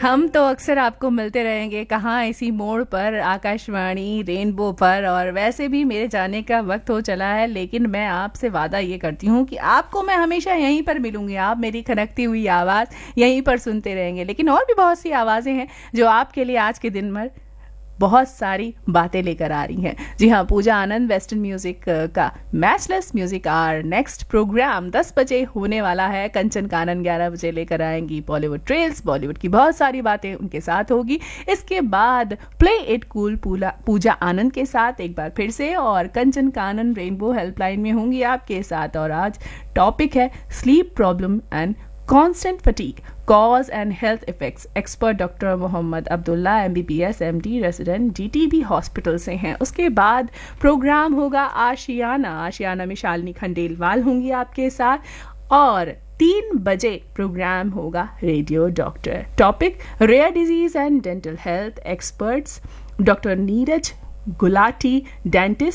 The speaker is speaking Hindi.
हम तो अक्सर आपको मिलते रहेंगे, कहाँ इसी मोड़ पर, आकाशवाणी रेनबो पर। और वैसे भी मेरे जाने का वक्त हो चला है, लेकिन मैं आपसे वादा ये करती हूँ कि आपको मैं हमेशा यहीं पर मिलूंगी। आप मेरी खनकती हुई आवाज़ यहीं पर सुनते रहेंगे। लेकिन और भी बहुत सी आवाज़ें हैं जो आपके लिए आज के दिन भर बहुत सारी बातें लेकर आ रही हैं। जी हाँ, पूजा आनंद वेस्टर्न म्यूजिक का matchless music our next programme 10 बजे होने वाला है। कंचन कानन 11 बजे लेकर आएंगी बॉलीवुड ट्रेल्स, बॉलीवुड की बहुत सारी बातें उनके साथ होगी। इसके बाद प्ले इट कूल पूजा आनंद के साथ एक बार फिर से, और कंचन कानन रेनबो हेल्पलाइन में होंगी आपके साथ। और आज टॉपिक है sleep problem and Constant fatigue, cause and health effects। Expert doctor Mohammad Abdullah MBBS MD resident DTB hospital से हैं। उसके बाद प्रोग्राम होगा आशियाना में शालिनी खंडेलवाल होंगी आपके साथ। और 3 बजे प्रोग्राम होगा radio doctor. Topic rare disease and dental health. Experts doctor Neeraj Gulati dentist